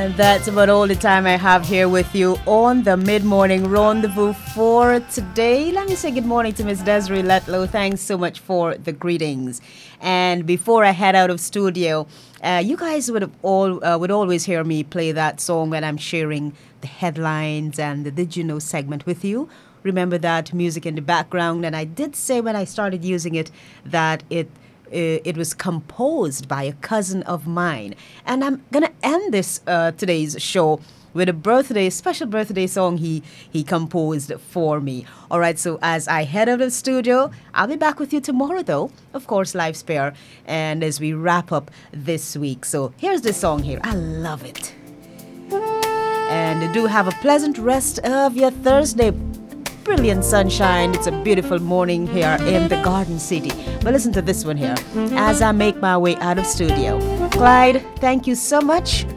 And that's about all the time I have here with you on the mid-morning rendezvous for today. Let me say good morning to Miss Desiree Letlow. Thanks so much for the greetings. And before I head out of studio, you guys would always hear me play that song when I'm sharing the headlines and the Did You Know segment with you. Remember that music in the background, and I did say when I started using it that it was composed by a cousin of mine. And I'm going to end this today's show with a special birthday song he composed for me. All right, so as I head out of the studio, I'll be back with you tomorrow, though. Of course, live spare. And as we wrap up this week. So here's this song here. I love it. And do have a pleasant rest of your Thursday. Brilliant sunshine. It's a beautiful morning here in the Garden City. But listen to this one here as I make my way out of studio. Clyde, thank you so much.